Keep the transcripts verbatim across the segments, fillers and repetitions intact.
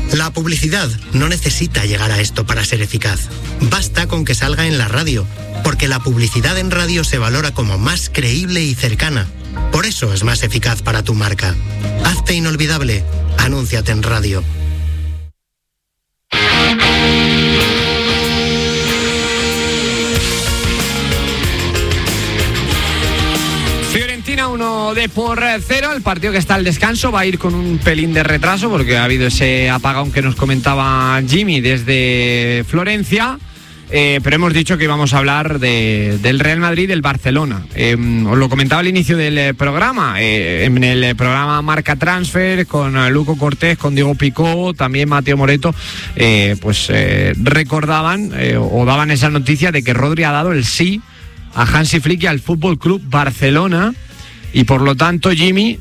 La publicidad no necesita llegar a esto para ser eficaz. Basta con que salga en la radio, porque la publicidad en radio se valora como más creíble y cercana. Por eso es más eficaz para tu marca. Hazte inolvidable. Anúnciate en radio. Fiorentina uno de por cero, el partido que está al descanso va a ir con un pelín de retraso porque ha habido ese apagón que nos comentaba Jimmy desde Florencia. Eh, pero hemos dicho que íbamos a hablar de, del Real Madrid y del Barcelona. Eh, os lo comentaba al inicio del programa, eh, en el programa Marca Transfer, con Luco Cortés, con Diego Picó, también Mateo Moreto, eh, pues eh, recordaban eh, o daban esa noticia de que Rodri ha dado el sí a Hansi Flick y al Fútbol Club Barcelona, y por lo tanto, Jimmy,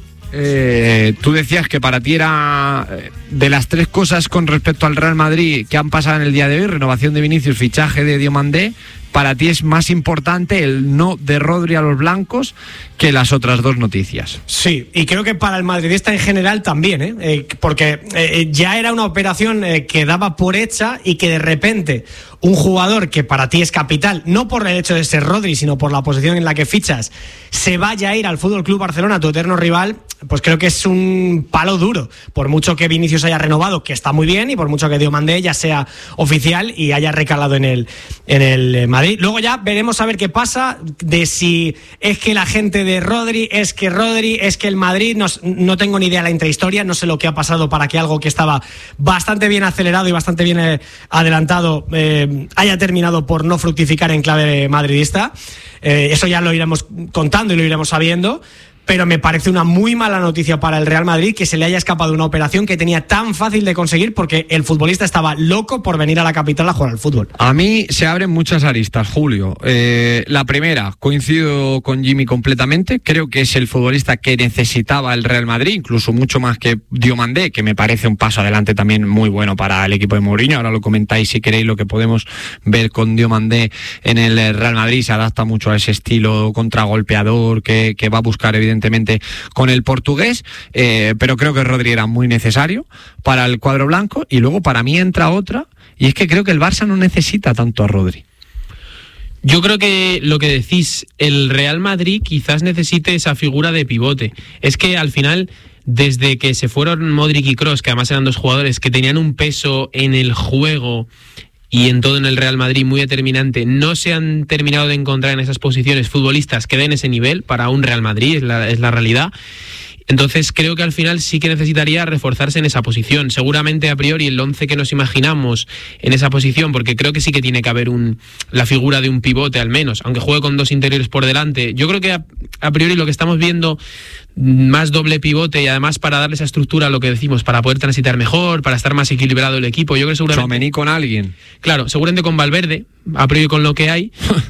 Eh, tú decías que para ti era de las tres cosas con respecto al Real Madrid que han pasado en el día de hoy: renovación de Vinicius, fichaje de Diomandé. Para ti es más importante el no de Rodri a los blancos que las otras dos noticias. Sí, y creo que para el madridista en general también, ¿eh? Eh, porque eh, ya era una operación eh, que daba por hecha, y que de repente un jugador que para ti es capital, no por el hecho de ser Rodri, sino por la posición en la que fichas, se vaya a ir al F C Barcelona, tu eterno rival, pues creo que es un palo duro. Por mucho que Vinicius haya renovado, que está muy bien, y por mucho que Diomandé ya sea oficial y haya recalado en el, en el Madrid. Luego ya veremos a ver qué pasa, de si es que la gente de Rodri, es que Rodri, es que el Madrid, no, no tengo ni idea de la intrahistoria, no sé lo que ha pasado para que algo que estaba bastante bien acelerado y bastante bien eh, adelantado eh, haya terminado por no fructificar en clave madridista. Eh, eso ya lo iremos contando y lo iremos sabiendo. Pero me parece una muy mala noticia para el Real Madrid que se le haya escapado una operación que tenía tan fácil de conseguir, porque el futbolista estaba loco por venir a la capital a jugar al fútbol. A mí se abren muchas aristas, Julio. Eh, la primera, coincido con Jimmy completamente. Creo que es el futbolista que necesitaba el Real Madrid, incluso mucho más que Diomandé, que me parece un paso adelante también muy bueno para el equipo de Mourinho. Ahora lo comentáis si queréis lo que podemos ver con Diomandé en el Real Madrid. Se adapta mucho a ese estilo contragolpeador que, que va a buscar evidentemente con el portugués, eh, pero creo que Rodri era muy necesario para el cuadro blanco. Y luego para mí entra otra, y es que creo que el Barça no necesita tanto a Rodri. Yo creo que lo que decís, el Real Madrid quizás necesite esa figura de pivote. Es que al final, desde que se fueron Modric y Kroos, que además eran dos jugadores que tenían un peso en el juego y en todo en el Real Madrid muy determinante, no se han terminado de encontrar en esas posiciones futbolistas que den ese nivel para un Real Madrid, es la, es la realidad. Entonces creo que al final sí que necesitaría reforzarse en esa posición. Seguramente a priori el once que nos imaginamos en esa posición, porque creo que sí que tiene que haber un, la figura de un pivote al menos, aunque juegue con dos interiores por delante. Yo creo que a, a priori lo que estamos viendo, más doble pivote, y además para darle esa estructura a lo que decimos, para poder transitar mejor, para estar más equilibrado el equipo. Yo creo que seguramente Tchouaméni con alguien. Claro, seguramente con Valverde, a priori con lo que hay.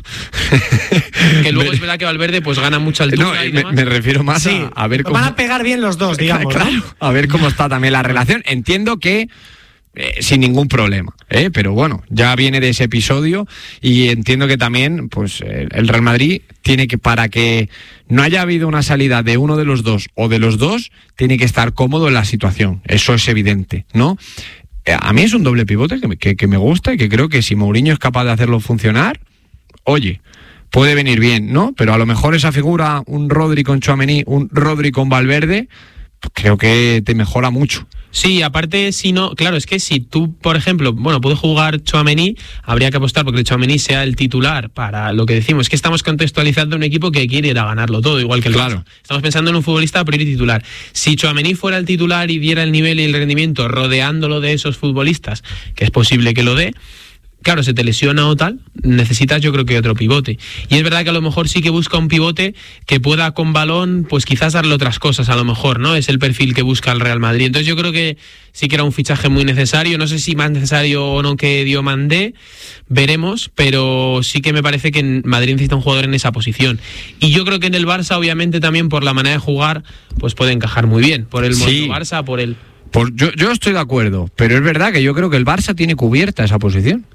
Que luego es verdad que Valverde pues gana mucha altura. No, y me, demás. me refiero más sí, a, a ver cómo van a pegar bien los dos, digamos, claro, ¿no? A ver cómo está también la relación. Entiendo que Eh, sin ningún problema, ¿eh? Pero bueno, ya viene de ese episodio, y entiendo que también pues eh, el Real Madrid tiene que, para que no haya habido una salida de uno de los dos o de los dos, tiene que estar cómodo en la situación. Eso es evidente, ¿no? Eh, a mí es un doble pivote que, que, que me gusta, y que creo que si Mourinho es capaz de hacerlo funcionar, oye, puede venir bien, ¿no? Pero a lo mejor esa figura, un Rodri con Tchouaméni, un Rodri con Valverde, pues creo que te mejora mucho. Sí, aparte, si no, claro, es que si tú, por ejemplo, bueno, puede jugar Tchouaméni, habría que apostar porque el Tchouaméni sea el titular para lo que decimos. Es que estamos contextualizando un equipo que quiere ir a ganarlo todo, igual que el claro. Barça. Estamos pensando en un futbolista a priori titular. Si Tchouaméni fuera el titular y diera el nivel y el rendimiento rodeándolo de esos futbolistas, que es posible que lo dé, claro, se te lesiona o tal, necesitas yo creo que otro pivote. Y es verdad que a lo mejor sí que busca un pivote que pueda con balón, pues quizás darle otras cosas a lo mejor, ¿no? Es el perfil que busca el Real Madrid. Entonces yo creo que sí que era un fichaje muy necesario. No sé si más necesario o no que Diomandé, veremos, pero sí que me parece que en Madrid necesita un jugador en esa posición. Y yo creo que en el Barça, obviamente, también por la manera de jugar, pues puede encajar muy bien. Por el sí. modelo Barça, por el... Pues yo, yo estoy de acuerdo, pero es verdad que yo creo que el Barça tiene cubierta esa posición.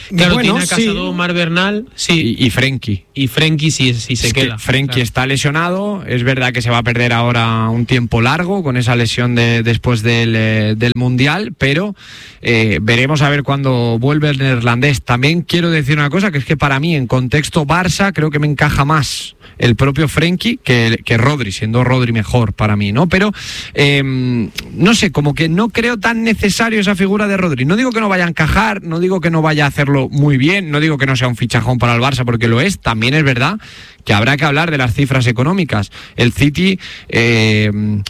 Claro, bueno, tiene a Casado, sí. Mar Bernal, sí. Y, y Frenkie. Y Frenkie sí, sí se Es queda. que Frenkie Claro. está lesionado, es verdad que se va a perder ahora un tiempo largo con esa lesión de, después del, eh, del Mundial, pero eh, veremos a ver cuándo vuelve el neerlandés. También quiero decir una cosa, que es que para mí en contexto Barça creo que me encaja más el propio Frenkie que, que Rodri, siendo Rodri mejor para mí, ¿no? Pero eh, no sé, como que no creo tan necesario esa figura de Rodri. No digo que no vaya a encajar, no digo que no vaya a hacerlo muy bien, no digo que no sea un fichajón para el Barça, porque lo es. También es verdad que habrá que hablar de las cifras económicas. El City eh,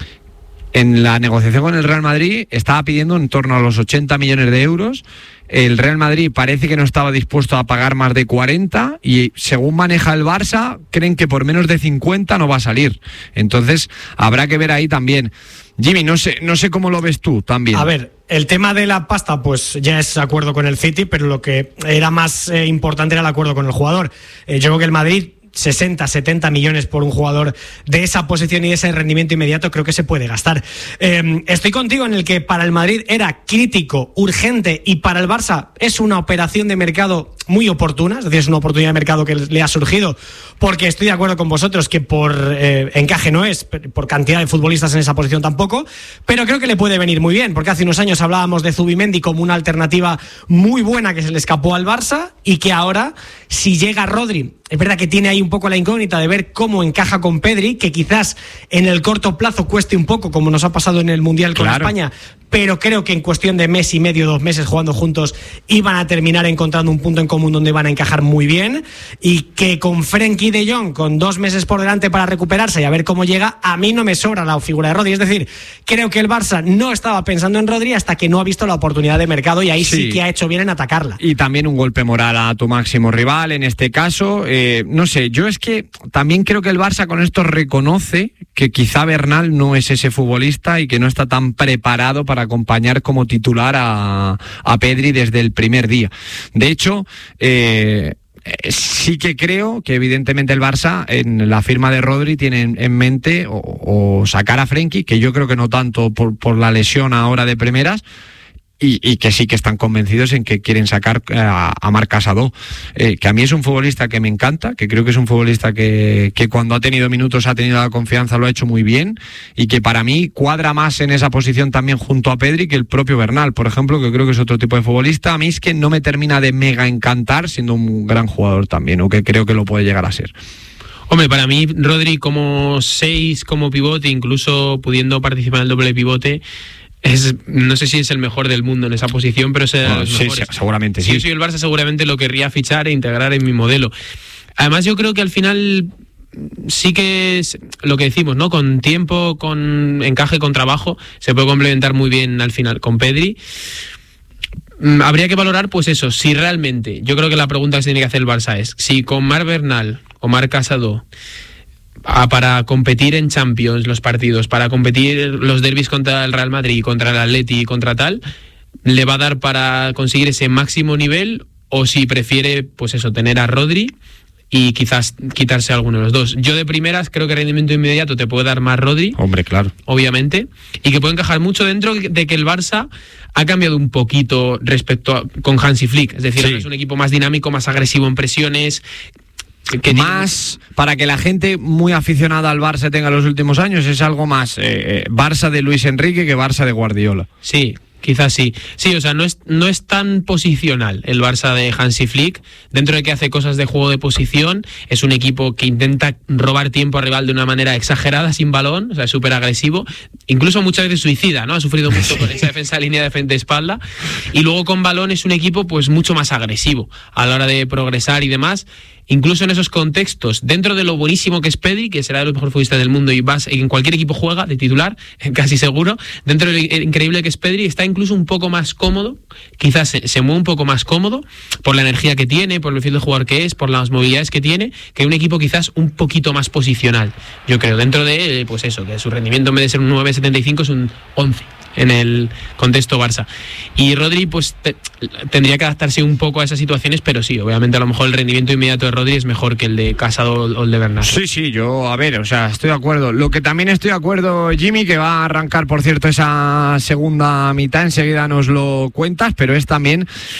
en la negociación con el Real Madrid estaba pidiendo en torno a los ochenta millones de euros. El Real Madrid parece que no estaba dispuesto a pagar más de cuarenta y según maneja el Barça creen que por menos de cincuenta no va a salir. Entonces habrá que ver ahí también. Jimmy, no sé, no sé cómo lo ves tú también. A ver, el tema de la pasta, pues ya es acuerdo con el City, pero lo que era más eh, importante era el acuerdo con el jugador. Eh, yo creo que el Madrid, sesenta, setenta millones por un jugador de esa posición y ese rendimiento inmediato, creo que se puede gastar. Eh, estoy contigo en el que para el Madrid era crítico, urgente, y para el Barça es una operación de mercado muy oportuna, es decir, es una oportunidad de mercado que le ha surgido, porque estoy de acuerdo con vosotros que por eh, encaje no es, por cantidad de futbolistas en esa posición tampoco, pero creo que le puede venir muy bien, porque hace unos años hablábamos de Zubimendi como una alternativa muy buena que se le escapó al Barça y que ahora, si llega Rodri, es verdad que tiene ahí un poco la incógnita de ver cómo encaja con Pedri, que quizás en el corto plazo cueste un poco, como nos ha pasado en el Mundial con Claro. España, pero creo que en cuestión de mes y medio, dos meses jugando juntos, iban a terminar encontrando un punto en común donde van a encajar muy bien, y que con Frenkie de Jong, con dos meses por delante para recuperarse y a ver cómo llega, a mí no me sobra la figura de Rodri. Es decir, creo que el Barça no estaba pensando en Rodri hasta que no ha visto la oportunidad de mercado, y ahí sí, Sí. que ha hecho bien en atacarla. Y también un golpe moral a tu máximo rival en este caso. Eh, no sé, yo es que también creo que el Barça con esto reconoce que quizá Bernal no es ese futbolista y que no está tan preparado para acompañar como titular a, a Pedri desde el primer día. De hecho, eh, Eh, sí que creo que evidentemente el Barça en la firma de Rodri tiene en, en mente o, o sacar a Frenkie, que yo creo que no tanto por, por la lesión ahora de primeras, y, y que sí que están convencidos en que quieren sacar a, a Marc Casado, eh, que a mí es un futbolista que me encanta, que creo que es un futbolista que, que cuando ha tenido minutos ha tenido la confianza, lo ha hecho muy bien, y que para mí cuadra más en esa posición también junto a Pedri que el propio Bernal, por ejemplo, que creo que es otro tipo de futbolista. A mí es que no me termina de mega encantar, siendo un gran jugador también, o que creo que lo puede llegar a ser. Hombre, para mí Rodri como seis, como pivote, incluso pudiendo participar en el doble pivote, es, no sé si es el mejor del mundo en esa posición, pero es de Bueno, los sí, mejores. sí, seguramente Si sí. yo soy el Barça, seguramente lo querría fichar e integrar en mi modelo. Además, yo creo que al final sí que es lo que decimos, ¿no? Con tiempo, con encaje, con trabajo, se puede complementar muy bien al final con Pedri. Habría que valorar, pues eso, si realmente, yo creo que la pregunta que se tiene que hacer el Barça es si con Marc Bernal o Marc Casado, a, para competir en Champions los partidos, para competir los derbis contra el Real Madrid, contra el Atleti y contra tal, le va a dar para conseguir ese máximo nivel, o si prefiere, pues eso, tener a Rodri y quizás quitarse a alguno de los dos. Yo de primeras creo que rendimiento inmediato te puede dar más Rodri, Hombre, claro. obviamente, y que puede encajar mucho dentro de que el Barça ha cambiado un poquito respecto a, con Hansi Flick, es decir, Sí. ahora es un equipo más dinámico, más agresivo en presiones, que, que Más, para que la gente muy aficionada al Barça tenga los últimos años, es algo más eh, Barça de Luis Enrique que Barça de Guardiola. Sí, quizás sí. Sí, o sea, no es, no es tan posicional el Barça de Hansi Flick. Dentro de que hace cosas de juego de posición, es un equipo que intenta robar tiempo al rival de una manera exagerada, sin balón, o sea, es súper agresivo. Incluso muchas veces suicida, ¿no? Ha sufrido mucho con esa defensa de línea de frente-espalda. Y luego con balón es un equipo pues mucho más agresivo a la hora de progresar y demás. Incluso en esos contextos, dentro de lo buenísimo que es Pedri, que será de los mejores futbolistas del mundo y vas, en cualquier equipo juega de titular, casi seguro, dentro de lo increíble que es Pedri, está incluso un poco más cómodo, quizás se, se mueve un poco más cómodo por la energía que tiene, por el perfil de jugador que es, por las movilidades que tiene, que un equipo quizás un poquito más posicional. Yo creo, dentro de, pues eso, que su rendimiento en vez de ser un nueve coma setenta y cinco es un once en el contexto Barça. Y Rodri pues te, tendría que adaptarse un poco a esas situaciones, pero sí, obviamente a lo mejor el rendimiento inmediato de Rodri es mejor que el de Casado o el de Bernal. Sí, sí, yo, a ver, o sea, estoy de acuerdo. Lo que también estoy de acuerdo, Jimmy, que va a arrancar, por cierto, esa segunda mitad, enseguida nos lo cuentas, pero es también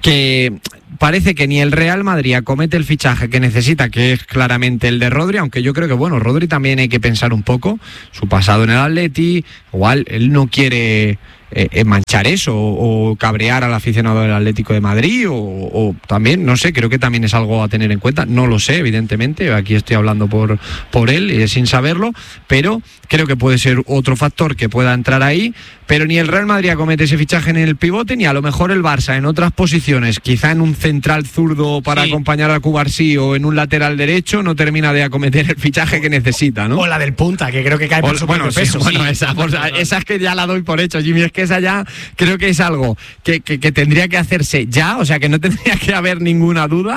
que parece que ni el Real Madrid acomete el fichaje que necesita, que es claramente el de Rodri, aunque yo creo que, bueno, Rodri también hay que pensar un poco su pasado en el Atleti, igual él no quiere eh, manchar eso o, o cabrear al aficionado del Atlético de Madrid o, o también, no sé, creo que también es algo a tener en cuenta, no lo sé, evidentemente, aquí estoy hablando por, por él y sin saberlo, pero creo que puede ser otro factor que pueda entrar ahí, pero ni el Real Madrid acomete ese fichaje en el pivote, ni a lo mejor el Barça en otras posiciones, quizá en un central zurdo para sí. acompañar a Cubarsí o en un lateral derecho, no termina de acometer el fichaje que necesita, ¿no? O la del punta, que creo que cae por o, su bueno, propio peso. Sí, bueno, sí. esa, pues, esa es que ya la doy por hecho, Jimmy, es que esa ya creo que es algo que, que, que tendría que hacerse ya, o sea que no tendría que haber ninguna duda,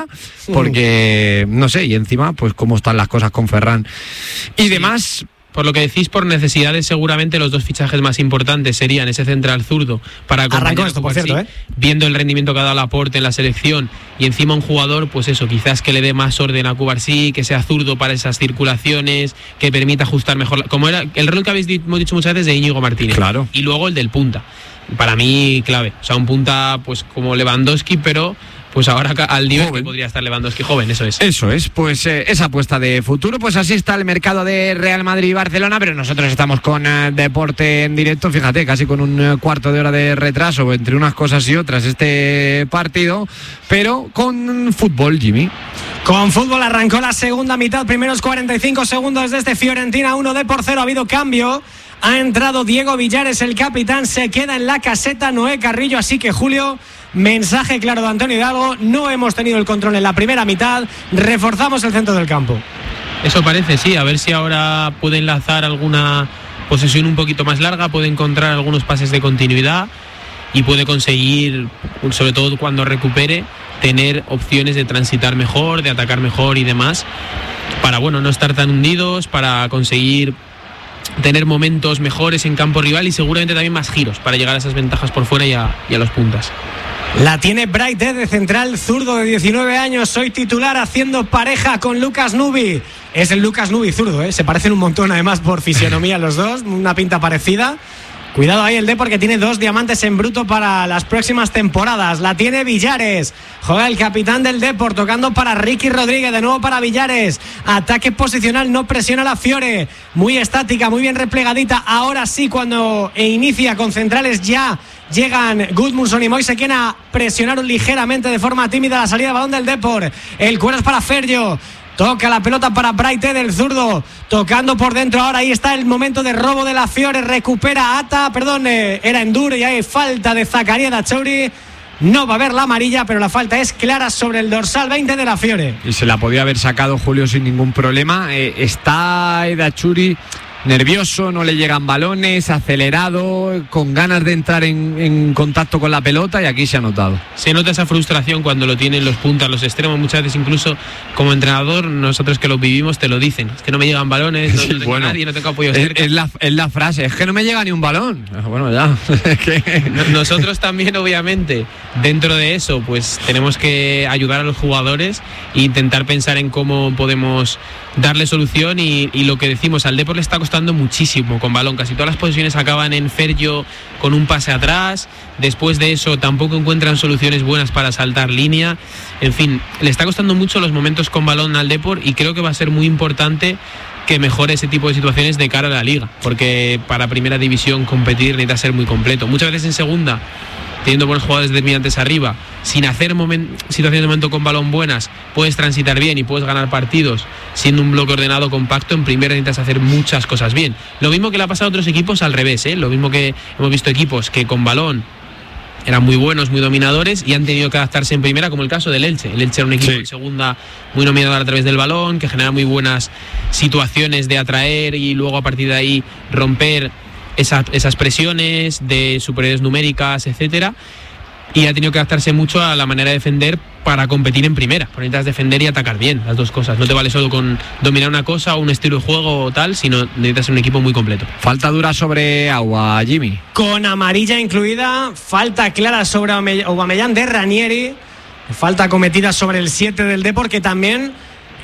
porque, no sé, y encima, pues cómo están las cosas con Ferran y sí. demás. Por lo que decís, por necesidades, seguramente los dos fichajes más importantes serían ese central zurdo para acompañar esto, por cierto, ¿eh? viendo el rendimiento que ha dado Laporte en la selección y encima un jugador, pues eso, quizás que le dé más orden a Cubarsí, que sea zurdo para esas circulaciones, que permita ajustar mejor, como era el rol que habéis dicho muchas veces de Íñigo Martínez. Claro. Y luego el del punta. Para mí, clave. O sea, un punta pues como Lewandowski, pero pues ahora al nivel joven. Que podría estar Lewandowski joven, eso es. Eso es, pues eh, esa apuesta de futuro, pues así está el mercado de Real Madrid y Barcelona, pero nosotros estamos con eh, deporte en directo, fíjate, casi con un eh, cuarto de hora de retraso entre unas cosas y otras este partido, pero con fútbol, Jimmy. Con fútbol arrancó la segunda mitad, primeros cuarenta y cinco segundos desde Fiorentina, uno de por cero, ha habido cambio. Ha entrado Diego Villares, el capitán, se queda en la caseta Noé Carrillo, así que Julio, mensaje claro de Antonio Hidalgo, no hemos tenido el control en la primera mitad, reforzamos el centro del campo. Eso parece, sí, a ver si ahora puede enlazar alguna posesión un poquito más larga, puede encontrar algunos pases de continuidad y puede conseguir, sobre todo cuando recupere, tener opciones de transitar mejor, de atacar mejor y demás, para bueno, no estar tan hundidos, para conseguir tener momentos mejores en campo rival y seguramente también más giros para llegar a esas ventajas por fuera y a, y a los puntas. La tiene Bright de central zurdo de diecinueve años, soy titular haciendo pareja con Lucas Nubi. Es el Lucas Nubi zurdo, ¿eh? Se parecen un montón además por fisionomía los dos, una pinta parecida. Cuidado ahí el D porque tiene dos diamantes en bruto para las próximas temporadas. La tiene Villares. Juega el capitán del Depor tocando para Ricky Rodríguez. De nuevo para Villares. Ataque posicional, no presiona la Fiore. Muy estática, muy bien replegadita. Ahora sí, cuando inicia con centrales ya llegan Gudmundsson y Moise Kean a presionar ligeramente de forma tímida la salida de balón del Depor. El cuero es para Ferjo. Toca la pelota para Bright del zurdo, tocando por dentro. Ahora ahí está el momento de robo de la Fiore. Recupera Ata, perdón, eh, era Endur y hay falta de Zakaria Dachouri. No va a haber la amarilla, pero la falta es clara sobre el dorsal veinte de la Fiore. Y se la podía haber sacado Julio sin ningún problema. Eh, está Dachouri nervioso, no le llegan balones, acelerado, con ganas de entrar en, en contacto con la pelota y aquí se ha notado. Se nota esa frustración cuando lo tienen los puntas, los extremos, muchas veces incluso como entrenador, nosotros que lo vivimos te lo dicen, es que no me llegan balones, no, sí, no tengo bueno, nadie, no tengo apoyo cerca. Es, es, la, es la frase, es que no me llega ni un balón. Bueno, ya. Es que... Nosotros también, obviamente, dentro de eso, pues tenemos que ayudar a los jugadores e intentar pensar en cómo podemos darle solución y, y lo que decimos, al Depor le está costando muchísimo con balón, casi todas las posiciones acaban en Ferjo con un pase atrás, después de eso tampoco encuentran soluciones buenas para saltar línea, en fin, le está costando mucho los momentos con balón al Depor y creo que va a ser muy importante que mejore ese tipo de situaciones de cara a la Liga, porque para primera división competir necesita ser muy completo, muchas veces en segunda teniendo buenos jugadores determinantes arriba, sin hacer moment- situaciones de momento con balón buenas, puedes transitar bien y puedes ganar partidos siendo un bloque ordenado compacto. En primera necesitas hacer muchas cosas bien. Lo mismo que le ha pasado a otros equipos al revés, ¿eh? Lo mismo que hemos visto equipos que con balón eran muy buenos, muy dominadores y han tenido que adaptarse en primera, como el caso del Elche. El Elche era un equipo sí. en segunda muy dominador a través del balón, que genera muy buenas situaciones de atraer y luego a partir de ahí romper Esas, esas presiones de superioridades numéricas, etcétera, y ha tenido que adaptarse mucho a la manera de defender para competir en primera, porque necesitas defender y atacar bien, las dos cosas, no te vale solo con dominar una cosa o un estilo de juego o tal, sino necesitas un equipo muy completo. Falta dura sobre Agua, Jimmy. Con amarilla incluida, falta clara sobre Aubameyang de Ranieri, falta cometida sobre el siete del Depor, que también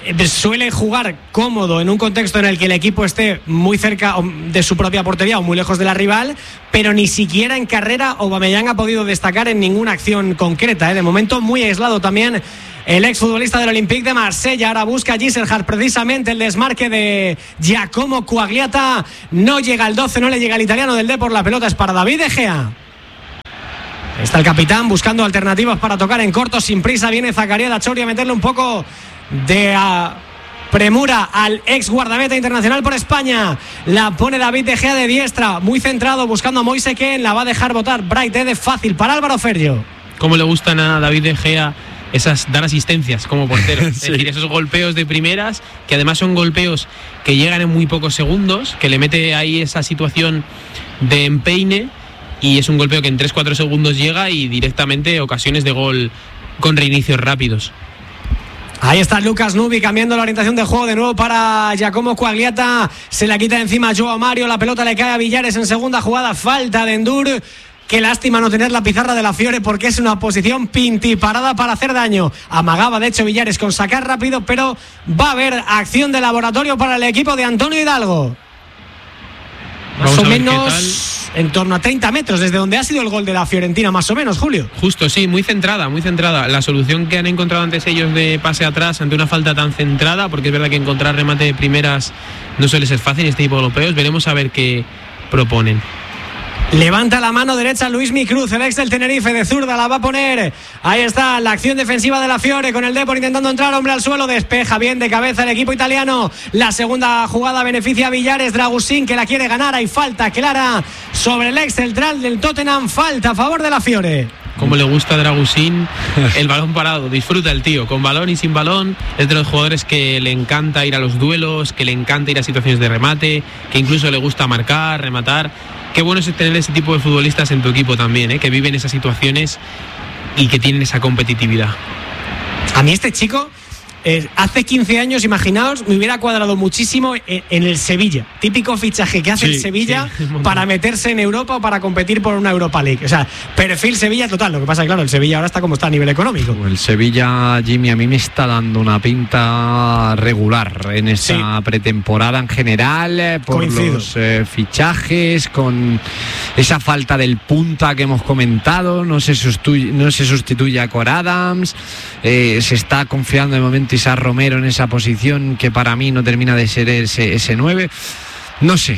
suele jugar cómodo en un contexto en el que el equipo esté muy cerca de su propia portería o muy lejos de la rival, pero ni siquiera en carrera Aubameyang ha podido destacar en ninguna acción concreta, ¿eh? De momento muy aislado también el exfutbolista del Olympique de Marsella. Ahora busca Gisselhardt precisamente el desmarque de Giacomo Quagliata. No llega el doce, no le llega el italiano del Depor. La pelota es para David De Gea. Está el capitán buscando alternativas para tocar en corto, sin prisa. Viene Zakaria Dachori a meterle un poco de uh, premura al ex guardameta internacional por España. La pone David De Gea de diestra, muy centrado, buscando a Moise Kean. La va a dejar botar Bright, de fácil para Álvaro Ferrio. ¿Cómo le gustan a David De Gea esas dar asistencias como portero? Sí. Es decir, esos golpeos de primeras, que además son golpeos que llegan en muy pocos segundos, que le mete ahí esa situación de empeine, y es un golpeo que en tres cuatro segundos llega y directamente ocasiones de gol con reinicios rápidos. Ahí está Lucas Nubi cambiando la orientación de juego de nuevo para Giacomo Quagliata. Se la quita encima a Joao Mario. La pelota le cae a Villares en segunda jugada. Falta de Endur. Qué lástima no tener la pizarra de la Fiore, porque es una posición pintiparada para hacer daño. Amagaba de hecho Villares con sacar rápido, pero va a haber acción de laboratorio para el equipo de Antonio Hidalgo. Más o menos en torno a treinta metros desde donde ha sido el gol de la Fiorentina, más o menos, Julio. Justo, sí, muy centrada, muy centrada. La solución que han encontrado antes ellos de pase atrás ante una falta tan centrada, porque es verdad que encontrar remate de primeras no suele ser fácil en este tipo de europeos. Veremos a ver qué proponen. Levanta la mano derecha Luismi Cruz, el ex del Tenerife, de zurda, la va a poner. Ahí está la acción defensiva de la Fiore con el Depor intentando entrar, hombre al suelo, despeja bien de cabeza el equipo italiano. La segunda jugada beneficia a Villares, Dragusin que la quiere ganar, hay falta clara sobre el ex central del Tottenham, falta a favor de la Fiore. Como le gusta a Dragusin el balón parado, disfruta el tío, con balón y sin balón. Es de los jugadores que le encanta ir a los duelos, que le encanta ir a situaciones de remate, que incluso le gusta marcar, rematar. Qué bueno es tener ese tipo de futbolistas en tu equipo también, ¿eh? Que viven esas situaciones y que tienen esa competitividad. A mí este chico, eh, hace quince años, imaginaos, me hubiera cuadrado muchísimo en, en el Sevilla. Típico fichaje que hace sí, el Sevilla sí, para meterse en Europa o para competir por una Europa League. O sea, perfil Sevilla total. Lo que pasa es que, claro, el Sevilla ahora está como está a nivel económico. El Sevilla, Jimmy, a mí me está dando una pinta regular en esta sí. pretemporada en general, por Coincido. los eh, fichajes, con esa falta del punta que hemos comentado. No se sustituye, no se sustituye a Cor Adams. Eh, se está confiando de momento Isaac Romero en esa posición que para mí no termina de ser ese, ese nueve. No sé,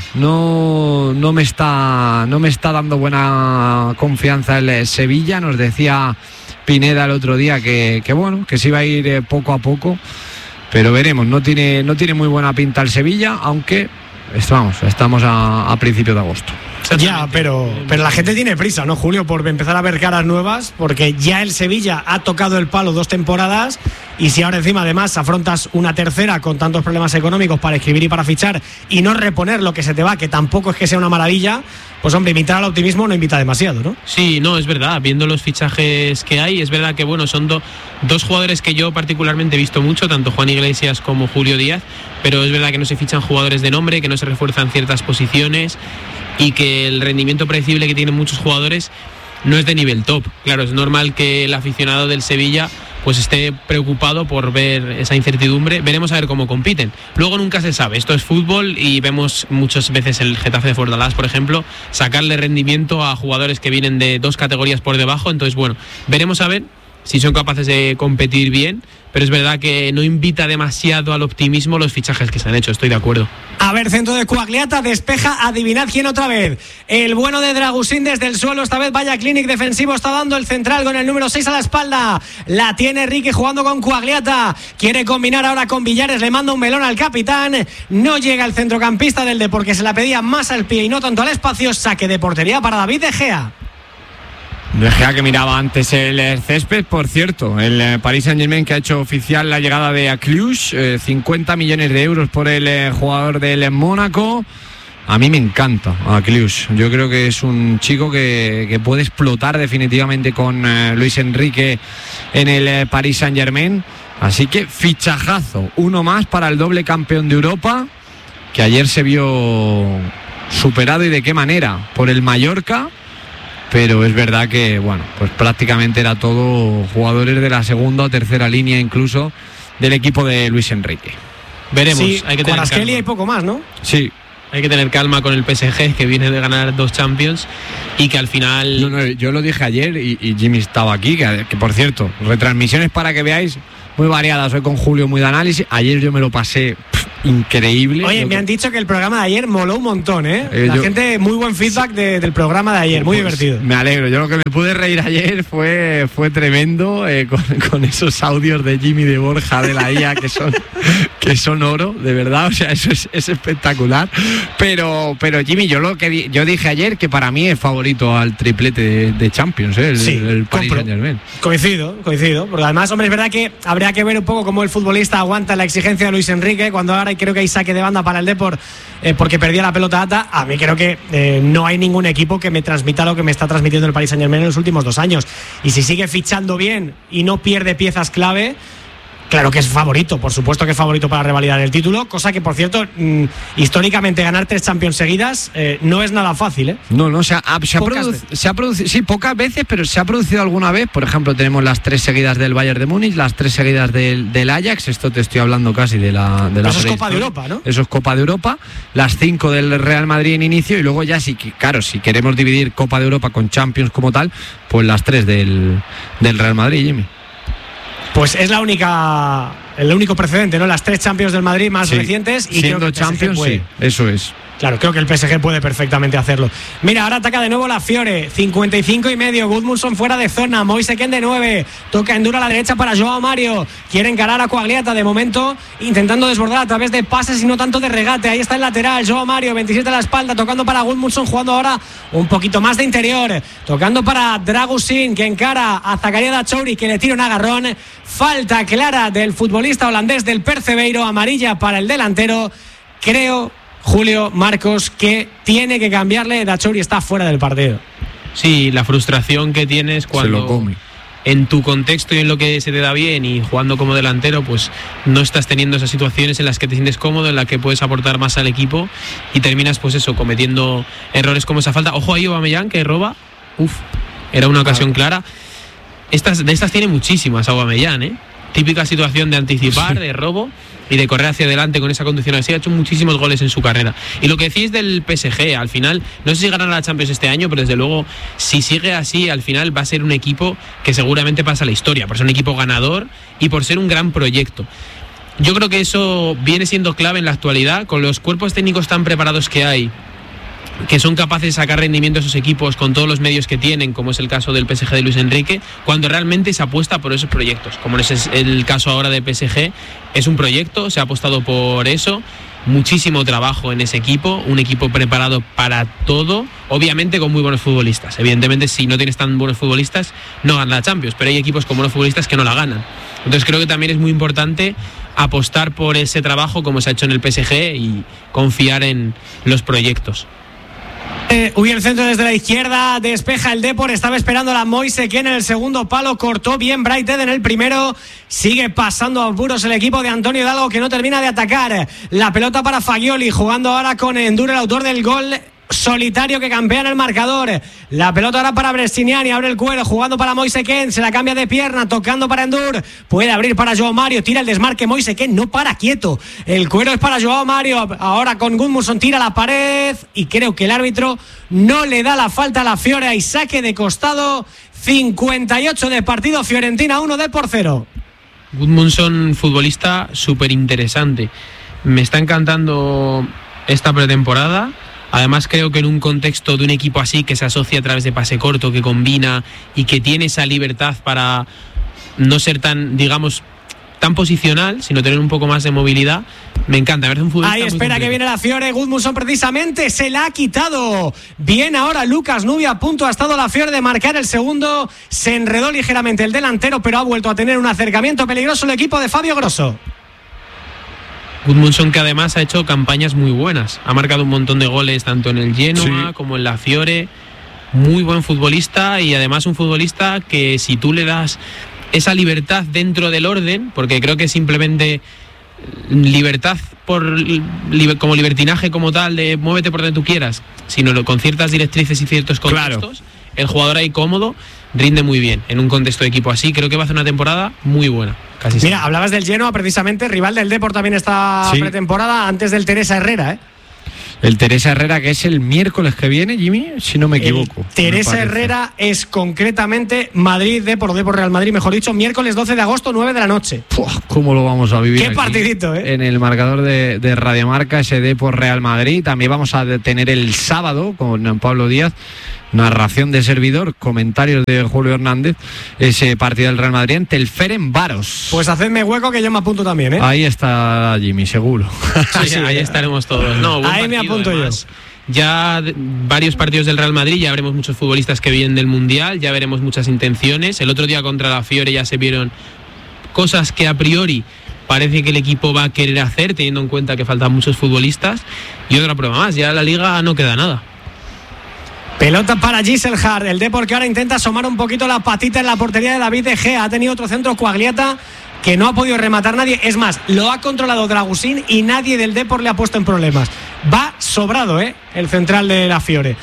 no, no me está no me está dando buena confianza el Sevilla. Nos decía Pineda el otro día que, que bueno, que se iba a ir poco a poco, pero veremos. No tiene, no tiene muy buena pinta el Sevilla, aunque estamos, estamos a, a principios de agosto. Ya, pero, pero la gente tiene prisa, ¿no, Julio? Por empezar a ver caras nuevas, porque ya el Sevilla ha tocado el palo dos temporadas, y si ahora encima además afrontas una tercera con tantos problemas económicos para escribir y para fichar y no reponer lo que se te va, que tampoco es que sea una maravilla, pues hombre, invitar al optimismo no invita demasiado, ¿no? Sí, no, es verdad, viendo los fichajes que hay, es verdad que bueno, son do, dos jugadores que yo particularmente he visto mucho, tanto Juan Iglesias como Julio Díaz, pero es verdad que no se fichan jugadores de nombre, que no se refuerzan ciertas posiciones y que el rendimiento predecible que tienen muchos jugadores no es de nivel top. Claro, es normal que el aficionado del Sevilla pues esté preocupado por ver esa incertidumbre. Veremos a ver cómo compiten. Luego nunca se sabe, esto es fútbol y vemos muchas veces el Getafe de Fordalás, por ejemplo, sacarle rendimiento a jugadores que vienen de dos categorías por debajo. Entonces, bueno, veremos a ver si son capaces de competir bien, pero es verdad que no invita demasiado al optimismo los fichajes que se han hecho, estoy de acuerdo. A ver, centro de Quagliata, despeja, adivinad quién otra vez. El bueno de Dragusin desde el suelo, esta vez vaya clinic defensivo, está dando el central con el número seis a la espalda. La tiene Ricky jugando con Quagliata, quiere combinar ahora con Villares, le manda un melón al capitán, no llega el centrocampista del Depor, porque se la pedía más al pie y no tanto al espacio. Saque de portería para David De Gea. De Gea, que miraba antes el césped, por cierto, el Paris Saint-Germain, que ha hecho oficial la llegada de Akliouche, eh, cincuenta millones de euros por el eh, jugador del Mónaco. A mí me encanta Akliouche, yo creo que es un chico que, que puede explotar definitivamente con eh, Luis Enrique en el eh, Paris Saint-Germain, así que fichajazo, uno más para el doble campeón de Europa, que ayer se vio superado, y de qué manera, por el Mallorca. Pero es verdad que, bueno, pues prácticamente era todo jugadores de la segunda o tercera línea incluso del equipo de Luis Enrique. Veremos, Sí, hay que tener Kvaratskhelia calma. y poco más, ¿no? Sí. Hay que tener calma con el P S G, que viene de ganar dos Champions y que al final... No, no, yo lo dije ayer y, y Jimmy estaba aquí, que, que por cierto, retransmisiones para que veáis muy variadas, hoy con Julio muy de análisis, ayer yo me lo pasé pff, increíble. Oye, Lo me que- han dicho que el programa de ayer moló un montón, ¿eh? Eh, La yo- gente, muy buen feedback de- del programa de ayer, muy Pues, divertido. Me alegro, yo lo que me pude reír ayer fue, fue tremendo eh, con, con esos audios de Jimmy, de Borja, de la I A que son, que son oro, de verdad, o sea, eso es, es espectacular. Pero, pero Jimmy, yo lo que di- yo dije ayer que para mí es favorito al triplete de, de Champions, ¿eh? el, Sí, el Paris compro. Saint-Germain. Coincido, coincido. Porque además, hombre, es verdad que habría que ver un poco cómo el futbolista aguanta la exigencia de Luis Enrique, cuando ahora creo que hay saque de banda para el Depor eh, porque perdía la pelota alta. A mí creo que eh, no hay ningún equipo que me transmita lo que me está transmitiendo el Paris Saint-Germain en los últimos dos años. Y si sigue fichando bien y no pierde piezas clave, claro que es favorito, por supuesto que es favorito para revalidar el título, cosa que, por cierto, mmm, históricamente ganar tres Champions seguidas eh, no es nada fácil, ¿eh? No, no, se ha, se ha, Pocas produ- veces. se ha producido, sí, pocas veces, pero se ha producido alguna vez. Por ejemplo, tenemos las tres seguidas del Bayern de Múnich, las tres seguidas del, del Ajax. Esto te estoy hablando casi de la. De la Eso es Copa de prehistoria. Europa, ¿no? Eso es Copa de Europa. Las cinco del Real Madrid en inicio y luego ya sí que, claro, si queremos dividir Copa de Europa con Champions como tal, pues las tres del, del Real Madrid, Jimmy. Pues es la única, el único precedente, ¿no? Las tres Champions del Madrid más Sí. recientes y Siendo creo que el P S G Champions, puede. sí, eso es. Claro, creo que el P S G puede perfectamente hacerlo. Mira, ahora ataca de nuevo la Fiore, cincuenta y cinco y medio, Gudmundsson fuera de zona, Moise Kean de nueve, toca Endura a la derecha para Joao Mario, quiere encarar a Quagliata de momento, intentando desbordar a través de pases y no tanto de regate. Ahí está el lateral, Joao Mario, veintisiete a la espalda, tocando para Gudmundsson, jugando ahora un poquito más de interior, tocando para Dragusin, que encara a Zakaria Dachouri, que le tira un agarrón. Falta clara del futbolista holandés del Percebeiro, amarilla para el delantero. Creo, Julio, Marcos, que tiene que cambiarle. Dachouri está fuera del partido. Sí, la frustración que tienes cuando Se lo come. en tu contexto y en lo que se te da bien y jugando como delantero, pues no estás teniendo esas situaciones en las que te sientes cómodo, en las que puedes aportar más al equipo y terminas, pues eso, cometiendo errores como esa falta. Ojo ahí, Aubameyang, que roba. Uf, era una ocasión clara. Estas, de estas tiene muchísimas Aubameyang, ¿eh? Típica situación de anticipar, de robo y de correr hacia adelante con esa conducción así. Ha hecho muchísimos goles en su carrera. Y lo que decís del P S G, al final, no sé si ganará la Champions este año, pero desde luego, si sigue así, al final va a ser un equipo que seguramente pasa a la historia, por ser un equipo ganador y por ser un gran proyecto. Yo creo que eso viene siendo clave en la actualidad, con los cuerpos técnicos tan preparados que hay, que son capaces de sacar rendimiento a sus equipos con todos los medios que tienen, como es el caso del P S G de Luis Enrique, cuando realmente se apuesta por esos proyectos, como es el caso ahora de P S G. Es un proyecto, se ha apostado por eso, muchísimo trabajo en ese equipo, un equipo preparado para todo, obviamente con muy buenos futbolistas. Evidentemente, si no tienes tan buenos futbolistas, no ganas la Champions, pero hay equipos con buenos futbolistas que no la ganan. Entonces creo que también es muy importante apostar por ese trabajo como se ha hecho en el P S G y confiar en los proyectos. Eh, huye el centro desde la izquierda, despeja el Depor, estaba esperando la Moise Kean en el segundo palo, cortó bien Brighted en el primero, sigue pasando a apuros el equipo de Antonio Hidalgo, que no termina de atacar. La pelota para Fagioli, jugando ahora con Endure, el autor del gol solitario que campea en el marcador. La pelota ahora para Brestiniani, abre el cuero, jugando para Moise Kean, se la cambia de pierna, tocando para Endur, puede abrir para Joao Mario, tira el desmarque Moise Kean, no para quieto, el cuero es para Joao Mario, ahora con Gudmundsson, tira la pared y creo que el árbitro no le da la falta a la Fiore, hay saque de costado. Cincuenta y ocho de partido, Fiorentina uno, Depor cero. Gudmundsson, futbolista súper interesante, me está encantando esta pretemporada. Además creo que en un contexto de un equipo así, que se asocia a través de pase corto, que combina y que tiene esa libertad para no ser tan, digamos, tan posicional, sino tener un poco más de movilidad, me encanta. Me parece un futbolista Ahí muy espera completo. que viene la Fiore, Gudmundsson precisamente se la ha quitado. Bien ahora Lucas Nubia, a punto ha estado la Fiore de marcar el segundo, se enredó ligeramente el delantero, pero ha vuelto a tener un acercamiento peligroso el equipo de Fabio Grosso. Gudmundsson, que además ha hecho campañas muy buenas, ha marcado un montón de goles tanto en el Genoa Sí. como en la Fiore. Muy buen futbolista y además un futbolista que si tú le das esa libertad dentro del orden, porque creo que simplemente libertad por li- como libertinaje como tal de muévete por donde tú quieras, sino con ciertas directrices y ciertos contextos, el jugador ahí cómodo rinde muy bien en un contexto de equipo así. Creo que va a hacer una temporada muy buena. Casi Mira, siempre. hablabas del Genoa precisamente, rival del Depor también esta Sí. pretemporada, antes del Teresa Herrera, ¿eh? El Teresa Herrera, que es el miércoles que viene, Jimmy, si no me equivoco. El Teresa me parece. Herrera es concretamente Madrid Depor, Depor Real Madrid, mejor dicho, miércoles doce de agosto, nueve de la noche. Puah, ¿cómo lo vamos a vivir? Qué aquí, partidito, ¿eh? En el marcador de, de Radio Marca, ese Depor Real Madrid. También vamos a tener el sábado con Pablo Díaz, narración de servidor, comentarios de Julio Hernández, ese partido del Real Madrid ante el Ferencváros. Pues hacedme hueco que yo me apunto también, ¿eh? Ahí está Jimmy, seguro. Sí, sí, ahí estaremos todos. No, buen Ahí me partido, apunto además. Ya de- varios partidos del Real Madrid, ya veremos muchos futbolistas que vienen del Mundial, ya veremos muchas intenciones. El otro día contra la Fiore ya se vieron cosas que a priori parece que el equipo va a querer hacer, teniendo en cuenta que faltan muchos futbolistas. Y otra prueba más, ya la Liga no queda nada. Pelota para Giselhard, el Depor que ahora intenta asomar un poquito la patita en la portería de David De Gea. Ha tenido otro centro Quagliata que no ha podido rematar nadie. Es más, lo ha controlado Dragusín y nadie del Depor le ha puesto en problemas. Va sobrado, ¿eh? El central de la Fiore.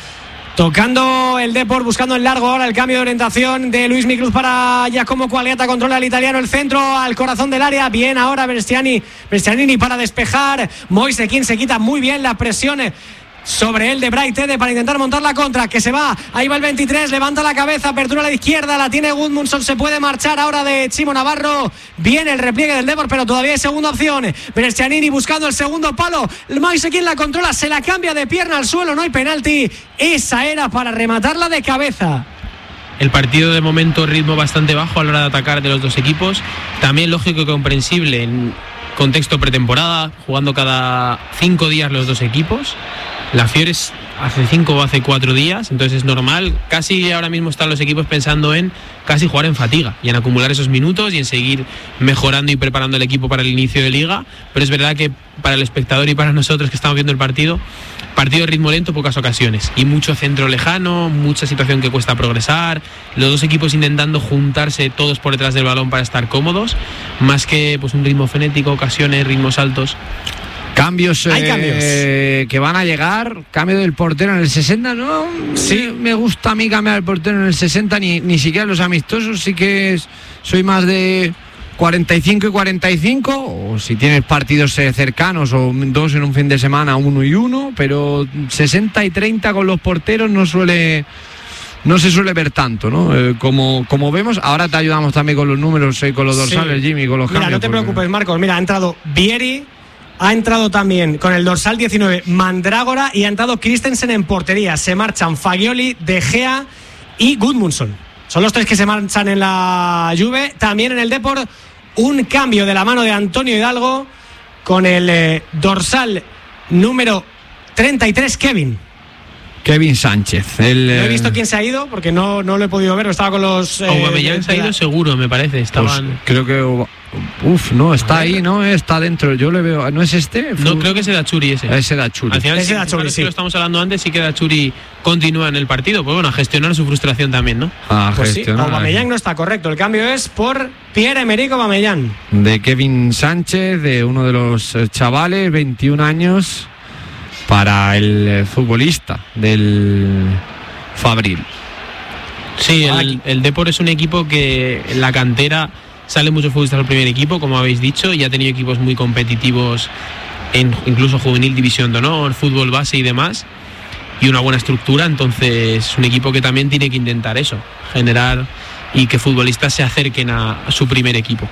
Tocando el Depor, buscando en largo ahora el cambio de orientación de Luis Micluz para Giacomo Quagliata. Controla el italiano el centro al corazón del área. Bien ahora Berstiani, Berstianini para despejar. Moise Kean se quita muy bien la presión sobre él de Bright Ede para intentar montar la contra, que se va, ahí va el veintitrés, levanta la cabeza, apertura a la izquierda, la tiene Gudmundsson, se puede marchar ahora de Chimo Navarro, viene el repliegue del Depor, pero todavía hay segunda opción, Berestianini buscando el segundo palo, Moise Kean la controla, se la cambia de pierna al suelo, no hay penalti, esa era para rematarla de cabeza. El partido de momento ritmo bastante bajo a la hora de atacar de los dos equipos, también lógico y comprensible en contexto pretemporada, jugando cada cinco días los dos equipos. La Fiore es hace cinco o hace cuatro días, entonces es normal. Casi ahora mismo están los equipos pensando en casi jugar en fatiga y en acumular esos minutos y en seguir mejorando y preparando el equipo para el inicio de liga. Pero es verdad que para el espectador y para nosotros que estamos viendo el partido, partido de ritmo lento, pocas ocasiones y mucho centro lejano, mucha situación que cuesta progresar, los dos equipos intentando juntarse todos por detrás del balón para estar cómodos, más que pues un ritmo frenético, ocasiones, ritmos altos. Cambios, Hay eh, cambios. que van a llegar. Cambio del portero en el sesenta, ¿no? Sí. Me, me gusta a mí cambiar el portero en el sesenta, ni, ni siquiera los amistosos. Sí que es, soy más de cuarenta y cinco y cuarenta y cinco, o si tienes partidos eh, cercanos, o dos en un fin de semana, uno y uno, pero sesenta y treinta con los porteros no suele... No se suele ver tanto, ¿no? Eh, como, como vemos, ahora te ayudamos también con los números, eh, con los dorsales, Sí. Jimmy, con los Mira, cambios. no te porque- preocupes, Marcos. Mira, ha entrado Vieri, ha entrado también con el dorsal diecinueve Mandrágora y ha entrado Christensen en portería. Se marchan Fagioli, De Gea y Gudmundsson. Son los tres que se marchan en la Juve. También en el Depor, un cambio de la mano de Antonio Hidalgo con el eh, dorsal número treinta y tres, Kevin. Kevin Sánchez. El, No he eh, visto quién se ha ido porque no, no lo he podido ver. Estaba con los. eh, Aubameyang de- se ha ido seguro, me parece. Pues Estaban. creo que uf, no, está ahí, no está dentro. Yo le veo, ¿no es este? No, creo que es Dachuri ese. Ese da Churi. Al final, Ese sí, Dachuri, claro, es sí. que lo estamos hablando antes, sí que Dachuri continúa en el partido. Pues bueno, a gestionar su frustración también, ¿no? A Pues sí, gestionar. Aubameyang no está correcto. El cambio es por Pierre-Emerick Aubameyang. De Kevin Sánchez, de uno de los eh, chavales, veintiún años, para el eh, futbolista del Fabril. Sí, Ahora el, aquí. el Depor es un equipo que en la cantera salen muchos futbolistas al primer equipo, como habéis dicho, y ha tenido equipos muy competitivos en incluso juvenil, división de honor, fútbol base y demás, y una buena estructura. Entonces es un equipo que también tiene que intentar eso, generar y que futbolistas se acerquen a, a su primer equipo.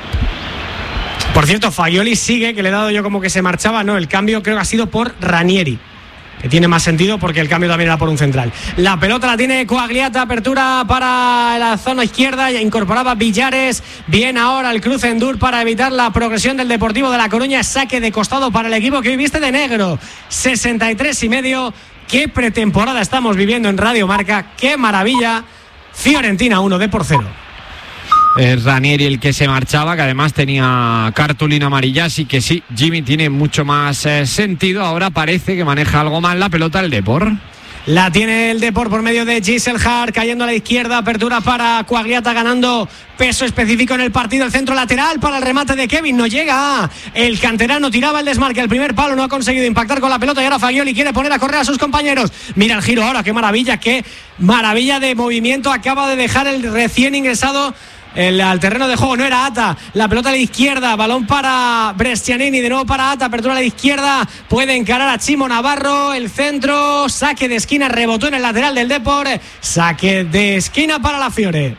Por cierto, Fagioli sigue, que le he dado yo como que se marchaba. No, el cambio creo que ha sido por Ranieri, que tiene más sentido porque el cambio también era por un central. La pelota la tiene Quagliata, apertura para la zona izquierda, ya incorporaba Villares. Bien ahora el cruce en Dur para evitar la progresión del Deportivo de La Coruña. Saque de costado para el equipo que hoy viste de negro. sesenta y tres y medio. Qué pretemporada estamos viviendo en Radio Marca. Qué maravilla. Fiorentina uno, Depor cero. Es Ranieri el que se marchaba, que además tenía cartulina amarilla, así que sí, Jimmy tiene mucho más eh, sentido. Ahora parece que maneja algo más la pelota el Depor. La tiene el Depor por medio de Giselle Hart, cayendo a la izquierda, apertura para Quagliata, ganando peso específico en el partido. El centro lateral para el remate de Kevin, no llega el canterano, tiraba el desmarque, el primer palo, no ha conseguido impactar con la pelota y ahora Fagioli quiere poner a correr a sus compañeros. Mira el giro ahora, qué maravilla, qué maravilla de movimiento acaba de dejar el recién ingresado El, al terreno de juego. No era Ata, la pelota a la izquierda, balón para Brescianini, de nuevo para Ata, apertura a la izquierda, puede encarar a Chimo Navarro, el centro, saque de esquina, rebotó en el lateral del Depor, saque de esquina para la Fiore.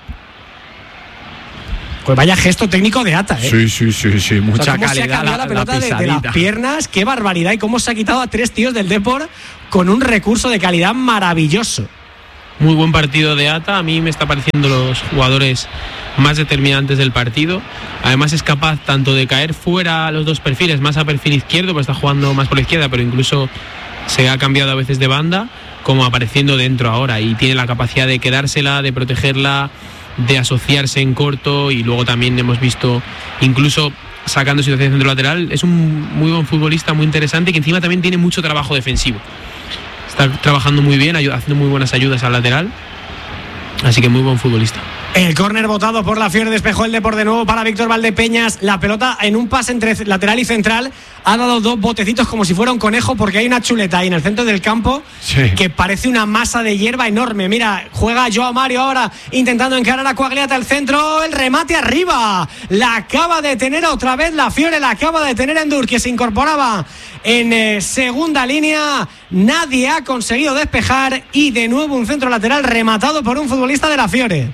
Pues vaya gesto técnico de Ata, ¿eh? Sí, sí, sí, sí, mucha, o sea, cómo calidad. Se ha cambiado la, la pelota la de, de las piernas, qué barbaridad, y cómo se ha quitado a tres tíos del Depor con un recurso de calidad maravilloso. Muy buen partido de Ata, a mí me está pareciendo los jugadores más determinantes del partido. Además es capaz tanto de caer fuera a los dos perfiles, más a perfil izquierdo, pues está jugando más por la izquierda, pero incluso se ha cambiado a veces de banda, como apareciendo dentro ahora, y tiene la capacidad de quedársela, de protegerla, de asociarse en corto, y luego también hemos visto incluso sacando situaciones centro lateral. Es un muy buen futbolista, muy interesante, que encima también tiene mucho trabajo defensivo. Está trabajando muy bien, haciendo muy buenas ayudas al lateral. Así que muy buen futbolista. El córner botado por la Fiore, despejó el Depor de nuevo para Víctor Valdepeñas. La pelota en un pase entre lateral y central ha dado dos botecitos como si fuera un conejo, porque hay una chuleta ahí en el centro del campo, sí, que parece una masa de hierba enorme. Mira, juega Joao Mario ahora intentando encarar a Quagliata, el centro, el remate arriba. La acaba de tener otra vez la Fiore, la acaba de tener Endur, que se incorporaba en eh, segunda línea. Nadie ha conseguido despejar y de nuevo un centro lateral rematado por un futbolista de la Fiore.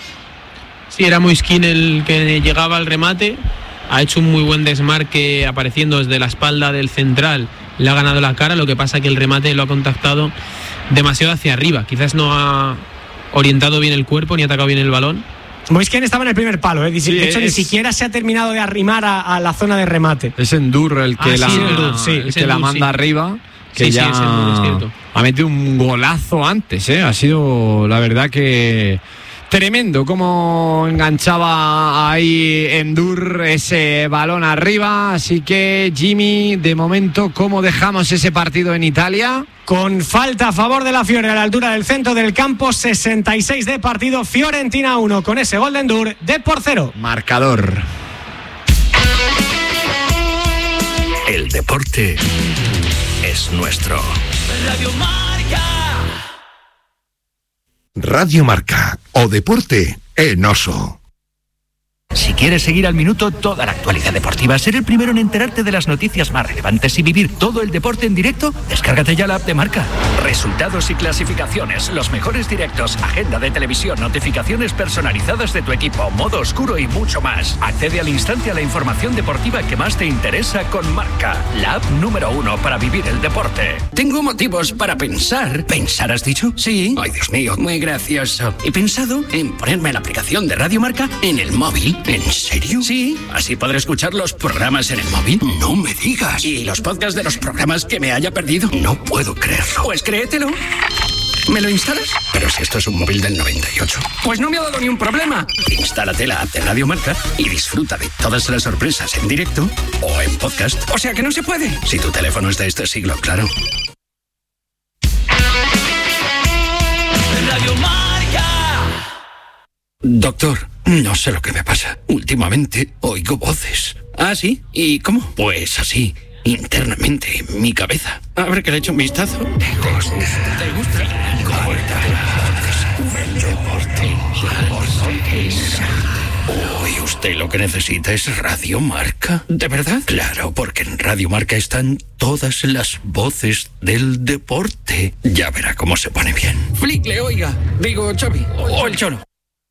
Sí, era Moiskin el que llegaba al remate, ha hecho un muy buen desmarque apareciendo desde la espalda del central, le ha ganado la cara, lo que pasa que el remate lo ha contactado demasiado hacia arriba, quizás no ha orientado bien el cuerpo ni ha atacado bien el balón. Moiskin estaba en el primer palo, ¿eh? de sí, hecho es... ni siquiera se ha terminado de arrimar a, a la zona de remate. Es Endur el que, ah, la, sí, Endur, sí, el que Endur, la manda sí. arriba, que sí, ya sí, es Endur, es cierto. Ha metido un golazo antes, ¿eh? Ha sido la verdad que tremendo cómo enganchaba ahí Endur ese balón arriba. Así que, Jimmy, de momento, ¿cómo dejamos ese partido en Italia? Con falta a favor de la Fiore a la altura del centro del campo, sesenta y seis de partido, Fiorentina uno, con ese gol de Endur, Depor cero. Marcador. El deporte es nuestro. Radio Marca. Radio Marca, o deporte en Oso. Si quieres seguir al minuto toda la actualidad deportiva, ser el primero en enterarte de las noticias más relevantes y vivir todo el deporte en directo, descárgate ya la app de Marca. Resultados y clasificaciones, los mejores directos, agenda de televisión, notificaciones personalizadas de tu equipo, modo oscuro y mucho más. Accede al instante a la información deportiva que más te interesa con Marca, la app número uno para vivir el deporte. Tengo motivos para pensar. ¿Pensar has dicho? Sí. Ay, Dios mío, muy gracioso. He pensado en ponerme la aplicación de Radio Marca en el móvil. ¿En serio? Sí, así podré escuchar los programas en el móvil. No me digas. ¿Y los podcasts de los programas que me haya perdido? No puedo creerlo. Pues créetelo. ¿Me lo instalas? Pero si esto es un móvil del noventa y ocho. Pues no me ha dado ni un problema. Instálate la app de Radio Marca y disfruta de todas las sorpresas en directo o en podcast. O sea que no se puede. Si tu teléfono es de este siglo, claro. Radio Marca. Doctor, no sé lo que me pasa. Últimamente oigo voces. ¿Ah, sí? ¿Y cómo? Pues así, internamente, en mi cabeza. A ver que le echo un vistazo. ¿Te gusta? ¿Te gusta? El deporte. Uy, usted lo que necesita es Radio Marca. ¿De verdad? Claro, porque en Radio Marca están todas las voces del deporte. Ya verá cómo se pone bien. Flickle, oiga. Digo, Xavi. O el Cholo.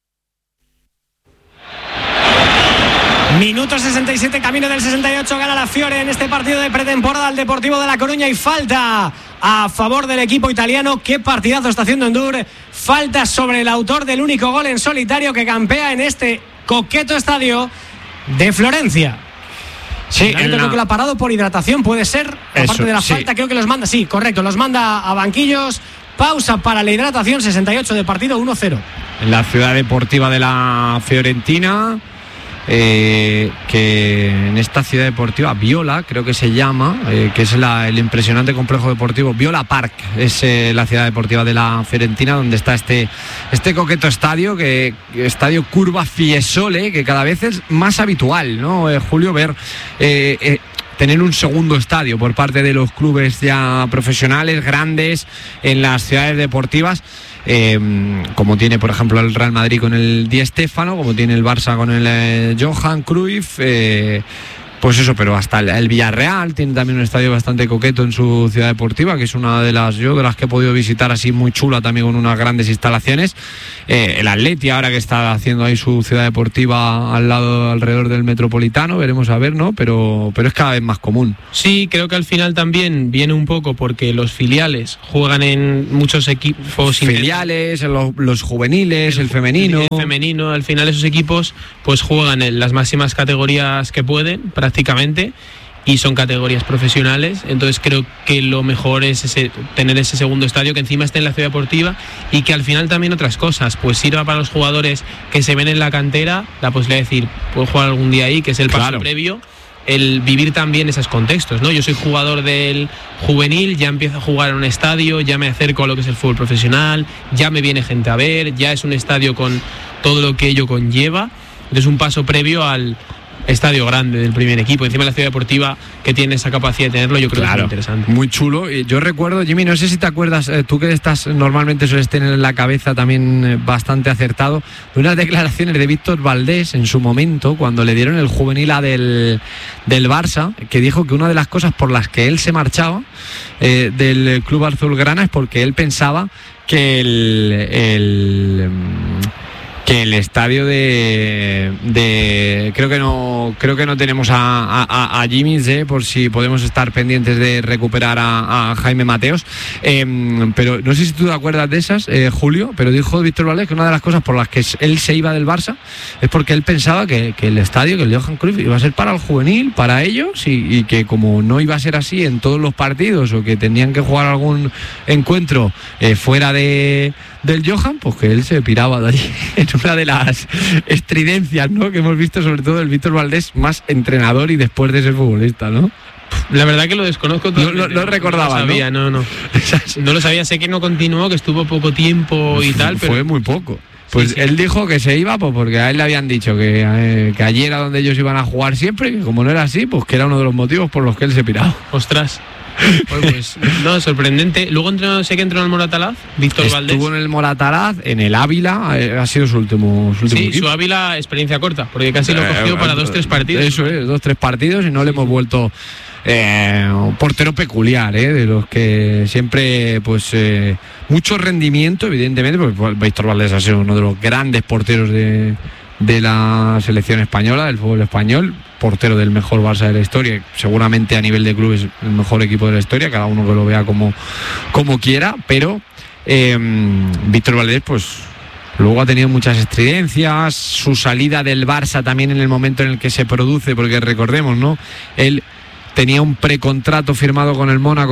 Minuto sesenta y siete, camino del sesenta y ocho, gana la Fiore en este partido de pretemporada al Deportivo de La Coruña y falta a favor del equipo italiano. Qué partidazo está haciendo Endur. Falta sobre el autor del único gol en solitario que campea en este coqueto estadio de Florencia. Sí, el la... que lo ha parado por hidratación, puede ser. Aparte Eso, de la sí. falta, creo que los manda, sí, correcto, los manda a banquillos. Pausa para la hidratación, sesenta y ocho de partido, uno cero. En la ciudad deportiva de la Fiorentina. eh, que en esta ciudad deportiva, Viola, creo que se llama, eh, que es la, el impresionante complejo deportivo Viola Park, es eh, la ciudad deportiva de la Fiorentina, donde está este, este coqueto estadio, que estadio Curva Fiesole, que cada vez es más habitual, ¿no, eh, Julio, ver eh, eh, tener un segundo estadio por parte de los clubes ya profesionales, grandes, en las ciudades deportivas, eh, como tiene por ejemplo el Real Madrid con el Di Stéfano, como tiene el Barça con el eh, Johan Cruyff, eh, pues eso, pero hasta el, el Villarreal tiene también un estadio bastante coqueto en su ciudad deportiva, que es una de las yo de las que he podido visitar, así muy chula también, con unas grandes instalaciones. Eh, el Atleti, ahora que está haciendo ahí su ciudad deportiva al lado, alrededor del Metropolitano, veremos a ver, ¿no? Pero, pero es cada vez más común. Sí, creo que al final también viene un poco porque los filiales juegan en muchos equipos filiales, los, los juveniles, el, el femenino. El femenino, al final esos equipos pues juegan en las máximas categorías que pueden, prácticamente, y son categorías profesionales. Entonces creo que lo mejor es ese, tener ese segundo estadio que encima esté en la ciudad deportiva, y que al final también otras cosas pues sirva para los jugadores que se ven en la cantera, la posibilidad de decir, puedo jugar algún día ahí, que es el paso claro. previo, el vivir también esos contextos, ¿no? Yo soy jugador del juvenil, ya empiezo a jugar en un estadio, ya me acerco a lo que es el fútbol profesional, ya me viene gente a ver, ya es un estadio con todo lo que ello conlleva. Entonces un paso previo al estadio grande del primer equipo, encima de la ciudad deportiva que tiene esa capacidad de tenerlo, yo creo claro, que es muy interesante. Muy chulo. Yo recuerdo, Jimmy, no sé si te acuerdas, eh, tú que estás normalmente sueles tener en la cabeza también eh, bastante acertado, de unas declaraciones de Víctor Valdés en su momento, cuando le dieron el juvenil A del, del Barça, que dijo que una de las cosas por las que él se marchaba eh, del club azulgrana es porque él pensaba que el... el que el estadio de, de creo que no creo que no tenemos a, a, a Jimmy, ¿eh? Por si podemos estar pendientes de recuperar a, a Jaime Mateos, eh, pero no sé si tú te acuerdas de esas, eh, Julio, pero dijo Víctor Valdés que una de las cosas por las que él se iba del Barça es porque él pensaba que, que el estadio, que el Johan Cruyff iba a ser para el juvenil, para ellos, y, y que como no iba a ser así en todos los partidos, o que tenían que jugar algún encuentro eh, fuera de del Johan, pues que él se piraba de allí. Es una de las estridencias, ¿no?, que hemos visto, sobre todo el Víctor Valdés, más entrenador y después de ser futbolista, ¿no? La verdad que lo desconozco. No lo, lo recordaba, no lo sabía, ¿no? No, no. No lo sabía, sé que no continuó, que estuvo poco tiempo y tal, pero fue muy poco. Pues sí, sí. Él dijo que se iba pues porque a él le habían dicho que, eh, que allí era donde ellos iban a jugar siempre, y que como no era así, pues que era uno de los motivos por los que él se piraba. Ostras. Pues, pues no, sorprendente. Luego entrenó, sé que entrenó en el Moratalaz, Víctor Estuvo Valdés. Estuvo en el Moratalaz, en el Ávila, eh, ha sido su último, su último Sí, equipo. Su Ávila, experiencia corta, porque casi lo cogió eh, para dos, tres partidos. Eso es, dos, tres partidos, y no le hemos vuelto. Eh, un portero peculiar, eh, de los que siempre, pues, eh, mucho rendimiento, evidentemente, porque Víctor Valdés ha sido uno de los grandes porteros de, de la selección española, del fútbol español, portero del mejor Barça de la historia, seguramente a nivel de clubes el mejor equipo de la historia, cada uno que lo vea como, como quiera, pero eh, Víctor Valdés, pues, luego ha tenido muchas estridencias, su salida del Barça también en el momento en el que se produce, porque recordemos, ¿no?, él tenía un precontrato firmado con el Mónaco